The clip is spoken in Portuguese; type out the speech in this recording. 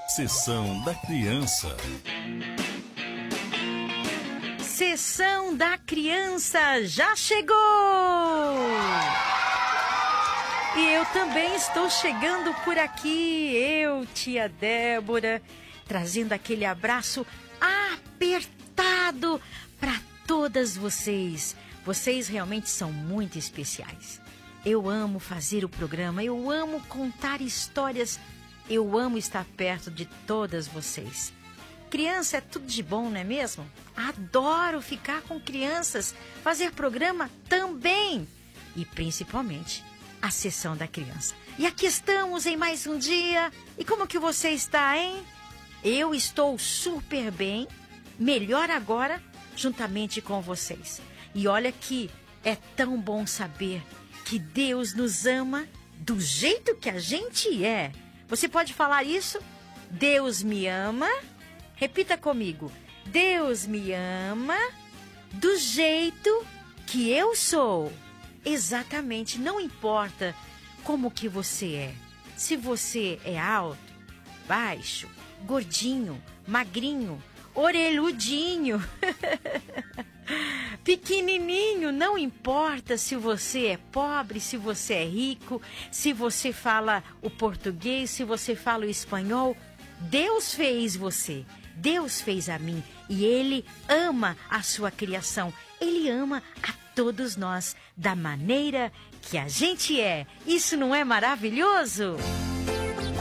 Sessão da Criança. Sessão da Criança já chegou! E eu também estou chegando por aqui, eu, tia Débora, trazendo aquele abraço apertado para todas vocês. Vocês realmente são muito especiais. Eu amo fazer o programa, eu amo contar histórias, eu amo estar perto de todas vocês. Criança é tudo de bom, não é mesmo? Adoro ficar com crianças, fazer programa também. E principalmente a Sessão da Criança. E aqui estamos em mais um dia. E como que você está, hein? Eu estou super bem, melhor agora, juntamente com vocês. E olha que é tão bom saber que Deus nos ama do jeito que a gente é. Você pode falar isso? Deus me ama. Repita comigo. Deus me ama do jeito que eu sou. Exatamente, não importa como que você é. Se você é alto, baixo, gordinho, magrinho, orelhudinho, pequenininho, não importa se você é pobre, se você é rico, se você fala o português, se você fala o espanhol, Deus fez você. Deus fez a mim e Ele ama a sua criação. Ele ama a todos nós da maneira que a gente é. Isso não é maravilhoso?